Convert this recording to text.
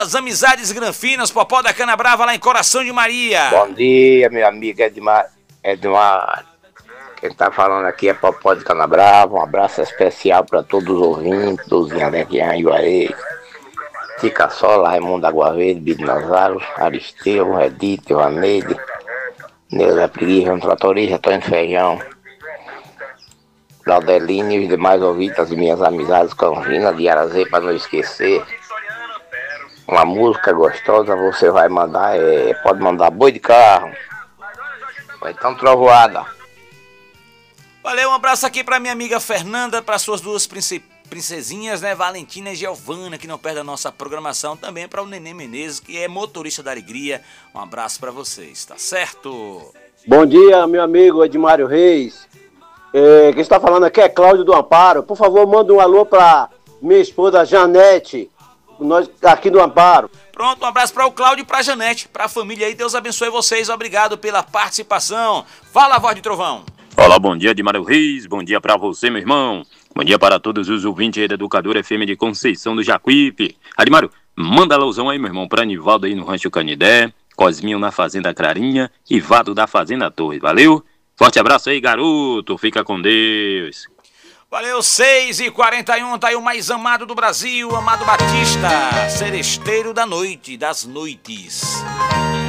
As amizades granfinas, Popó da Cana Brava lá em Coração de Maria. Bom dia, meu amigo Edmar. Quem tá falando aqui é Popó de Cana Brava. Um abraço especial para todos os ouvintes, dos Inhadequian, Juarez, Tica Sola, Raimundo Água Verde, Bido Nazário, Aristeu, Edith, Vaneide, Neuza Preguiça, Tratorista, Antônio Feijão, Laudelino e os demais ouvintes, as minhas amizades Canvina de Arazê, para não esquecer. Uma música gostosa você vai mandar, pode mandar Boi de Carro, ou então Trovoada. Valeu, um abraço aqui pra minha amiga Fernanda, para suas duas princesinhas, né, Valentina e Giovana, que não perdem a nossa programação, também para o Nenê Menezes, que é motorista da alegria. Um abraço para vocês, tá certo? Bom dia, meu amigo Edmário Reis. Quem está falando aqui é Cláudio do Amparo. Por favor, manda um alô para minha esposa Janete, nós aqui do Amparo. Pronto, um abraço para o Cláudio e para a Janete, para a família aí. Deus abençoe vocês, obrigado pela participação. Fala, Voz de Trovão. Olá, bom dia, Edmário Reis, bom dia para você, meu irmão. Bom dia para todos os ouvintes aí da Educadora FM de Conceição do Jacuípe. Edmário, manda alusão aí, meu irmão, para Nivaldo aí no Rancho Canidé, Cosminho na Fazenda Clarinha e Vado da Fazenda Torres, valeu? Forte abraço aí, garoto, fica com Deus. Valeu, 6h41, tá aí o mais amado do Brasil, Amado Batista, seresteiro da noite, das noites.